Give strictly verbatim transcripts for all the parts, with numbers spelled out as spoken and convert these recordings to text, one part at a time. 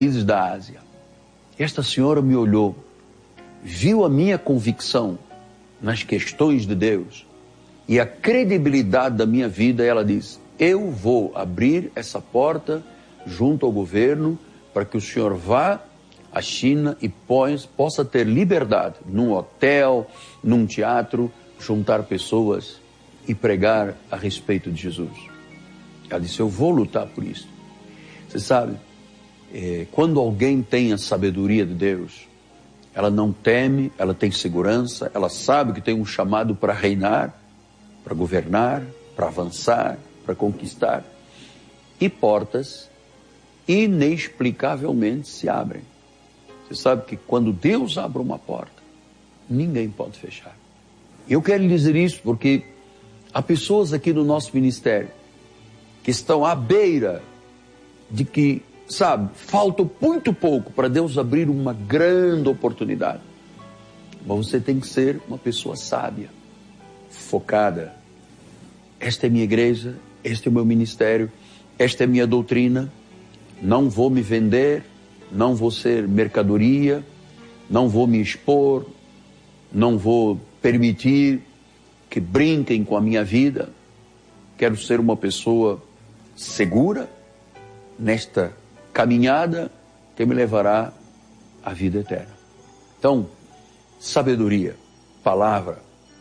países da Ásia. Esta senhora me olhou, viu a minha convicção nas questões de Deus e a credibilidade da minha vida. Ela disse: eu vou abrir essa porta junto ao governo para que o senhor vá à China e possa ter liberdade num hotel, num teatro, juntar pessoas e pregar a respeito de Jesus. Ela disse: eu vou lutar por isso. Você sabe, é, quando alguém tem a sabedoria de Deus, ela não teme, ela tem segurança, ela sabe que tem um chamado para reinar, para governar, para avançar, para conquistar. E portas inexplicavelmente se abrem. Você sabe que quando Deus abre uma porta, ninguém pode fechar. Eu quero lhe dizer isso porque há pessoas aqui no nosso ministério que estão à beira de que, sabe, falta muito pouco para Deus abrir uma grande oportunidade. Mas você tem que ser uma pessoa sábia, focada. Esta é minha igreja, este é o meu ministério, esta é a minha doutrina. Não vou me vender, não vou ser mercadoria, não vou me expor, não vou permitir que brinquem com a minha vida. Quero ser uma pessoa segura nesta caminhada que me levará à vida eterna. Então, sabedoria, palavra,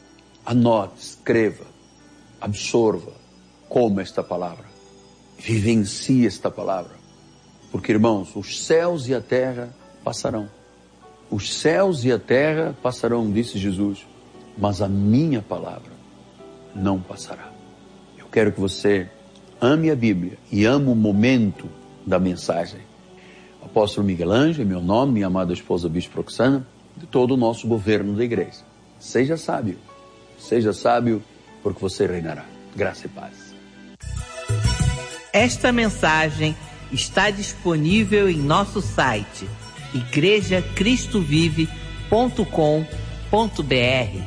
anote, escreva, absorva, coma esta palavra, vivencie esta palavra. Porque, irmãos, os céus e a terra passarão. Os céus e a terra passarão, disse Jesus, mas a minha palavra não passará. Eu quero que você ame a Bíblia e ame o momento da mensagem. O apóstolo Miguel Ângelo, meu nome, minha amada esposa Bispo Roxana, de todo o nosso governo da igreja. Seja sábio, seja sábio, porque você reinará. Graça e paz. Esta mensagem está disponível em nosso site igreja cristo vive ponto com ponto b r.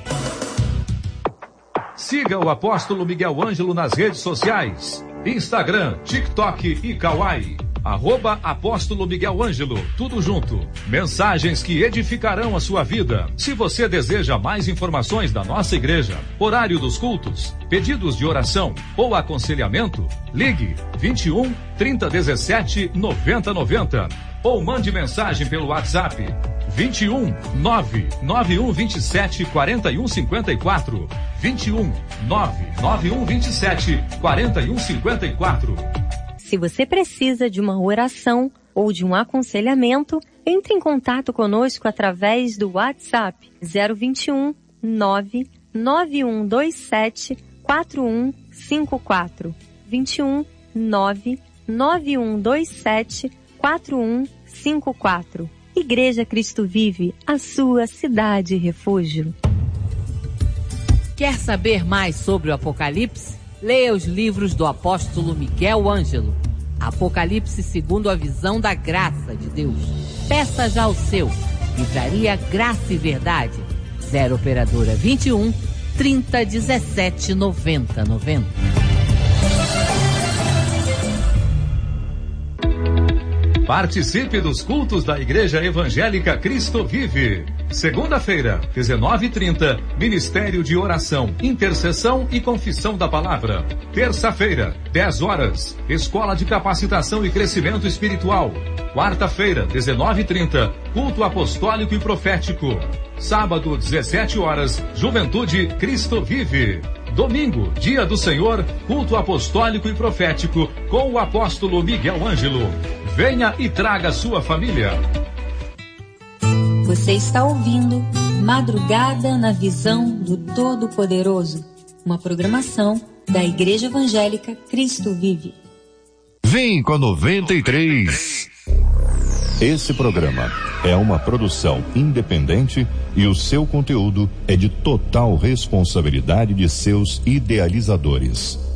Siga o apóstolo Miguel Ângelo nas redes sociais: Instagram, TikTok e Kawaii. Arroba Apóstolo Miguel Ângelo, tudo junto. Mensagens que edificarão a sua vida. Se você deseja mais informações da nossa igreja, horário dos cultos, pedidos de oração ou aconselhamento, ligue vinte e um, trinta, dezessete, noventa, noventa ou mande mensagem pelo WhatsApp vinte e um, nove nove um vinte e sete, quarenta e um cinquenta e quatro. vinte e um, nove nove um vinte e sete, quarenta e um cinquenta e quatro. Se você precisa de uma oração ou de um aconselhamento, entre em contato conosco através do WhatsApp zero vinte e um, nove nove um dois sete, quatro um cinco quatro. vinte e um, nove nove um dois sete, quatro um cinco quatro. Igreja Cristo Vive, a sua cidade refúgio. Quer saber mais sobre o Apocalipse? Leia os livros do apóstolo Miguel Ângelo. Apocalipse segundo a visão da graça de Deus. Peça já o seu. Livraria Graça e Verdade. zero operadora vinte e um, trinta, dezessete, noventa, noventa. Participe dos cultos da Igreja Evangélica Cristo Vive. Segunda-feira, dezenove e trinta, Ministério de Oração, Intercessão e Confissão da Palavra. Terça-feira, dez horas, Escola de Capacitação e Crescimento Espiritual. Quarta-feira, dezenove e trinta, Culto Apostólico e Profético. Sábado, dezessete horas, Juventude Cristo Vive. Domingo, Dia do Senhor, Culto Apostólico e Profético, com o apóstolo Miguel Ângelo. Venha e traga sua família. Você está ouvindo Madrugada na Visão do Todo-Poderoso, uma programação da Igreja Evangélica Cristo Vive. Vem com a noventa e três. Esse programa é uma produção independente e o seu conteúdo é de total responsabilidade de seus idealizadores.